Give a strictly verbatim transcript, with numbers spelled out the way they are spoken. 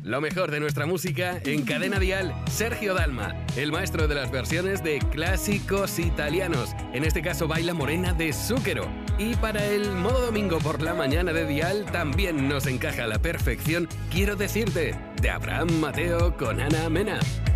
Lo mejor de nuestra música en Cadena Dial, Sergio Dalma, el maestro de las versiones de clásicos italianos. En este caso Baila Morena de Zúquero. Y para el modo domingo por la mañana de Dial también nos encaja a la perfección Quiero decirte, de Abraham Mateo con Ana Mena.